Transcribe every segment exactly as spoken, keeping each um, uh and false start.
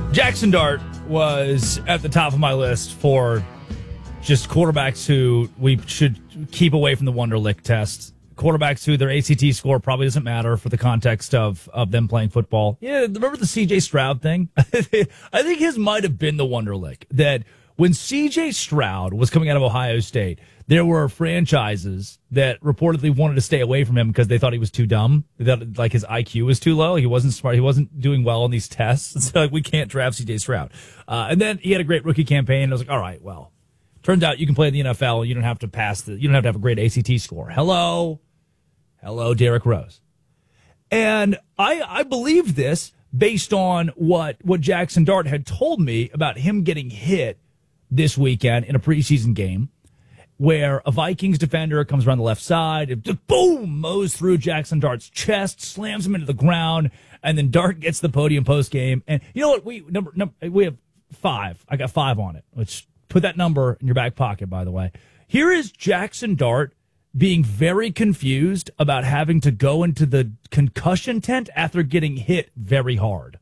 Jackson Dart was at the top of my list for just quarterbacks who we should keep away from the Wonderlic test. Quarterbacks who their A C T score probably doesn't matter for the context of, of them playing football. Yeah, remember the C J Stroud thing? I think his might have been the Wonderlic. That when C J Stroud was coming out of Ohio State, there were franchises that reportedly wanted to stay away from him because they thought he was too dumb. They thought, like, his I Q was too low. He wasn't smart. He wasn't doing well on these tests. So, like, we can't draft C J Stroud. Uh, and then he had a great rookie campaign. I was like, all right, well, turns out you can play in the N F L. You don't have to pass the, you don't have to have a great A C T score. Hello. Hello, Derrick Rose. And I, I believed this based on what, what Jackson Dart had told me about him getting hit this weekend in a preseason game where a Vikings defender comes around the left side, it just boom, mows through Jackson Dart's chest, slams him into the ground, and then Dart gets the podium post game. And you know what? We number, number we have five. I got five on it. Which put that number in your back pocket, by the way. Here is Jackson Dart being very confused about having to go into the concussion tent after getting hit very hard.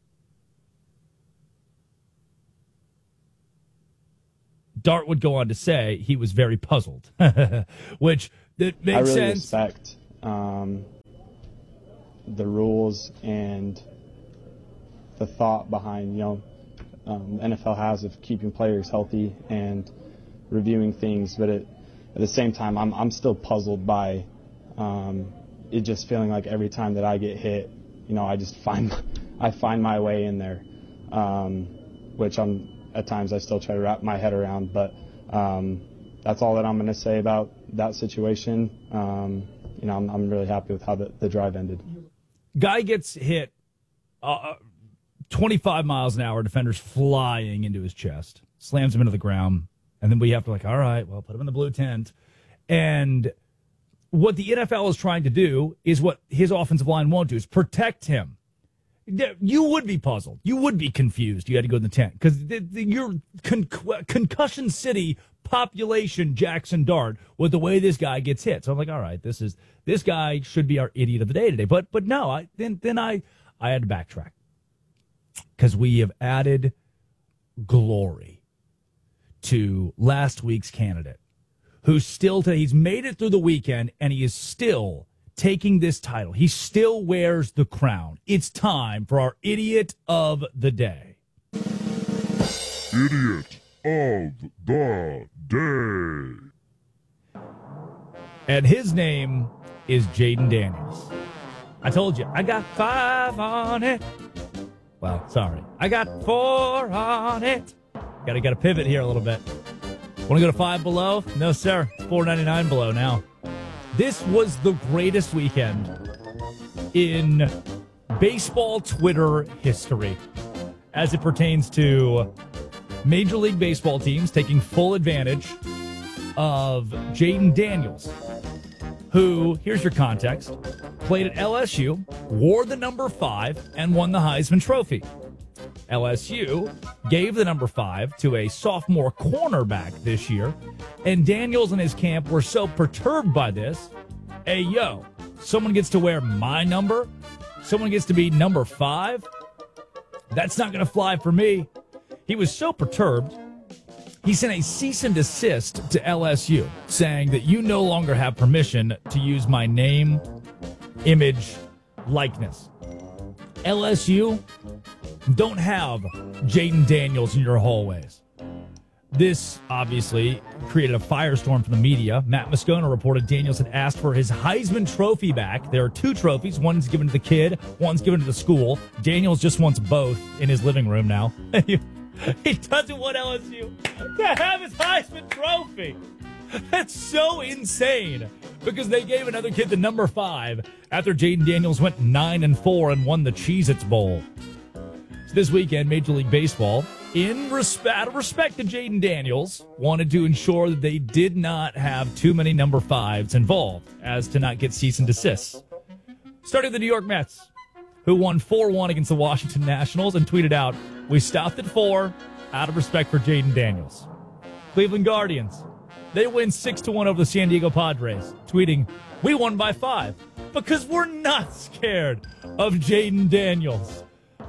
Dart would go on to say he was very puzzled, which that makes I really sense. respect um, the rules and the thought behind, you know, um, N F L has of keeping players healthy and reviewing things, but it, at the same time, I'm I'm still puzzled by um, it just feeling like every time that I get hit, you know, I just find I find my way in there, um, which I'm at times I still try to wrap my head around. But um, that's all that I'm going to say about that situation. Um, you know, I'm I'm really happy with how the, the drive ended. Guy gets hit uh, twenty-five miles an hour. Defender's flying into his chest, slams him into the ground. And then we have to like, all right, well, put him in the blue tent. And what the N F L is trying to do is what his offensive line won't do, is protect him. You would be puzzled. You would be confused. You had to go in the tent because your con- concussion city population, Jackson Dart, with the way this guy gets hit. So I'm like, all right, this is this guy should be our idiot of the day today. But but no, I then then I I had to backtrack because we have added glory to last week's candidate, who's still today, he's made it through the weekend, and he is still taking this title. He still wears the crown. It's time for our Idiot of the Day. Idiot of the Day. And his name is Jayden Daniels. I told you, I got five on it. Well, sorry. I got four on it. Gotta gotta pivot here a little bit. Want to go to five below? No, sir. It's four ninety-nine below now. This was the greatest weekend in baseball Twitter history as it pertains to Major League Baseball teams taking full advantage of Jayden Daniels, who, here's your context, played at L S U, wore the number five, and won the Heisman Trophy. L S U gave the number five to a sophomore cornerback this year, and Daniels and his camp were so perturbed by this. Hey, yo, someone gets to wear my number? Someone gets to be number five? That's not going to fly for me. He was so perturbed, he sent a cease and desist to L S U, saying that you no longer have permission to use my name, image, likeness. L S U, don't have Jayden Daniels in your hallways. This obviously created a firestorm for the media. Matt Moscona reported Daniels had asked for his Heisman Trophy back. There are two trophies. One's given to the kid, one's given to the school. Daniels just wants both in his living room now. He doesn't want L S U to have his Heisman Trophy. That's so insane because they gave another kid the number five after Jayden Daniels went nine and four and won the Cheez-Its Bowl. So this weekend, Major League Baseball, in respect, out of respect to Jayden Daniels, wanted to ensure that they did not have too many number fives involved as to not get cease and desists. Starting with the New York Mets, who won four one against the Washington Nationals and tweeted out, "We stopped at four out of respect for Jayden Daniels." Cleveland Guardians, they win six to one over the San Diego Padres, tweeting, "We won by five because we're not scared of Jayden Daniels."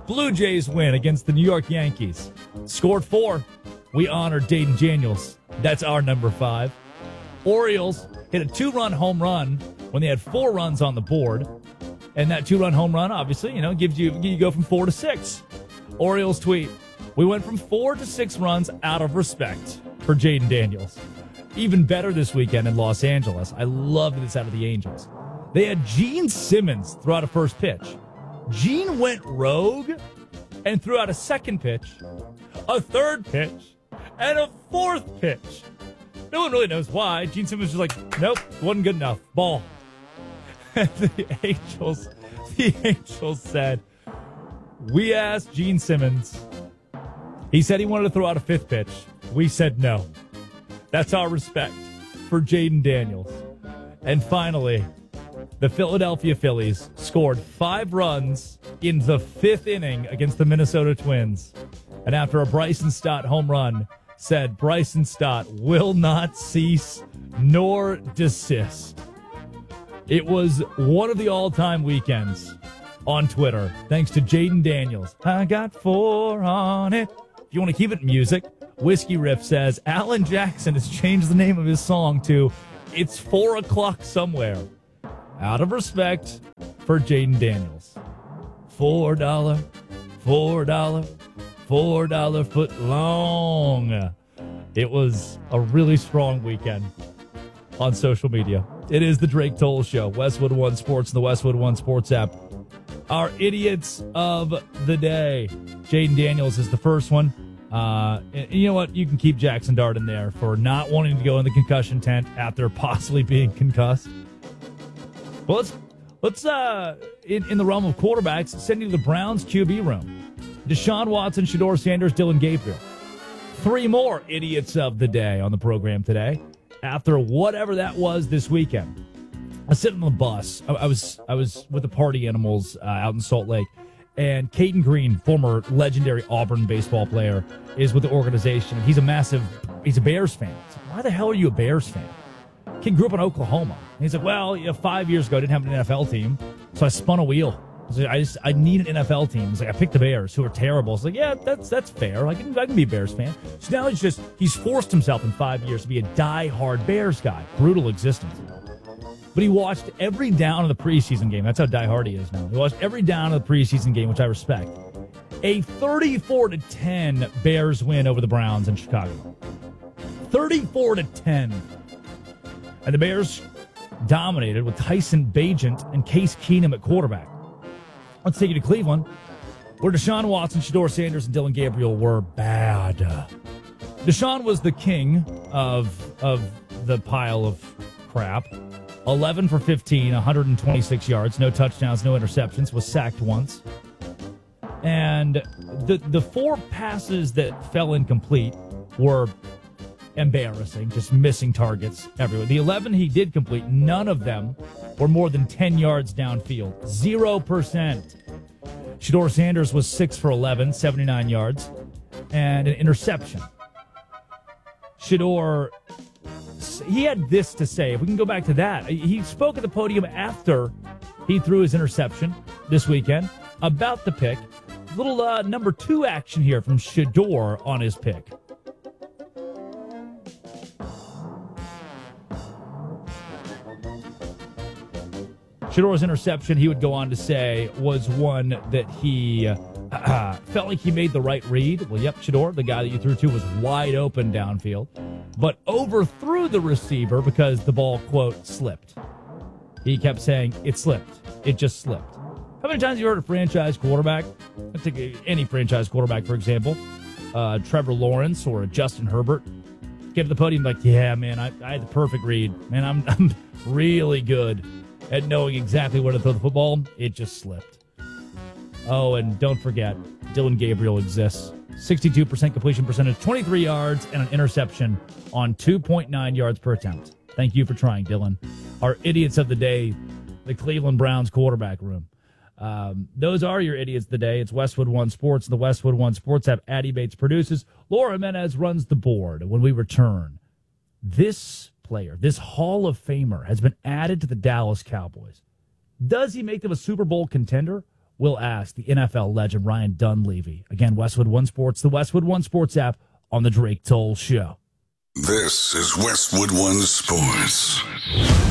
Blue Jays win against the New York Yankees. Scored four. We honor Dayton Daniels. That's our number five. Orioles hit a two-run home run when they had four runs on the board. And that two-run home run, obviously, you know, gives you, you go from four to six. Orioles tweet, we went from four to six runs out of respect for Jaden Daniels. Even better this weekend in Los Angeles. I loved this out of the Angels. They had Gene Simmons throw out a first pitch. Gene went rogue and threw out a second pitch, a third pitch, and a fourth pitch. No one really knows why. Gene Simmons was like, nope, wasn't good enough. Ball. the Angels, the Angels said, we asked Gene Simmons. He said he wanted to throw out a fifth pitch. We said no. That's our respect for Jaden Daniels. And finally, the Philadelphia Phillies scored five runs in the fifth inning against the Minnesota Twins. And after a Bryson Stott home run, said Bryson Stott will not cease nor desist. It was one of the all-time weekends on Twitter, thanks to Jaden Daniels. I got four on it. If you want to keep it music, Whiskey Riff says Alan Jackson has changed the name of his song to It's Four O'Clock Somewhere. Out of respect for Jaden Daniels. Four dollar, four dollar, four dollar foot long. It was a really strong weekend on social media. It is the Drake Toll Show, Westwood One Sports and the Westwood One Sports app. Our idiots of the day. Jaden Daniels is the first one. Uh, and you know what? You can keep Jackson Dart in there for not wanting to go in the concussion tent after possibly being concussed. Well, let's, let's uh, in, in the realm of quarterbacks, send you to the Browns Q B room. Deshaun Watson, Shedeur Sanders, Dylan Gabriel. Three more idiots of the day on the program today after whatever that was this weekend. I was sitting on the bus. I, I was I was with the party animals uh, out in Salt Lake. And Caden Green, former legendary Auburn baseball player, is with the organization. He's a massive, he's a Bears fan. Like, why the hell are you a Bears fan? Kid grew up in Oklahoma. And he's like, well, you know, five years ago, I didn't have an N F L team, so I spun a wheel. I, like, I just, I need an N F L team. He's like, I picked the Bears, who are terrible. It's like, yeah, that's that's fair. I can, I can be a Bears fan. So now he's just, he's forced himself in five years to be a diehard Bears guy. Brutal existence. But he watched every down of the preseason game. That's how diehard he is now. He watched every down of the preseason game, which I respect. A thirty-four to ten Bears win over the Browns in Chicago. thirty-four to ten. And the Bears dominated with Tyson Bagent and Case Keenum at quarterback. Let's take you to Cleveland, where Deshaun Watson, Shedeur Sanders, and Dylan Gabriel were bad. Deshaun was the king of, of the pile of crap. eleven for fifteen, one hundred twenty-six yards, no touchdowns, no interceptions, was sacked once. And the the four passes that fell incomplete were embarrassing, just missing targets everywhere. The eleven he did complete, none of them were more than ten yards downfield. Zero percent. Shedeur Sanders was six for eleven, seventy-nine yards, and an interception. Shedeur, he had this to say. If we can go back to that, he spoke at the podium after he threw his interception this weekend about the pick. Little uh, number two action here from Shedeur on his pick. Shedeur's interception, he would go on to say, was one that he uh, felt like he made the right read. Well, yep, Shedeur, the guy that you threw to, was wide open downfield, but overthrew the receiver because the ball, quote, slipped. He kept saying, it slipped. It just slipped. How many times have you heard a franchise quarterback, let's take any franchise quarterback, for example, uh, Trevor Lawrence or Justin Herbert, get to the podium like, yeah, man, I, I had the perfect read. Man, I'm, I'm really good at knowing exactly where to throw the football. It just slipped. Oh, and don't forget, Dylan Gabriel exists. sixty-two percent completion percentage, twenty-three yards, and an interception on two point nine yards per attempt. Thank you for trying, Dylan. Our idiots of the day, the Cleveland Browns quarterback room. Um, those are your idiots of the day. It's Westwood One Sports, the Westwood One Sports app. Addie Bates produces. Laura Jimenez runs the board. When we return, this player, this Hall of Famer, has been added to the Dallas Cowboys. Does he make them a Super Bowl contender, we'll ask the N F L legend Ryan Dunleavy. Again, Westwood One Sports, the Westwood One Sports app on the Drake Toll Show. This is Westwood One Sports.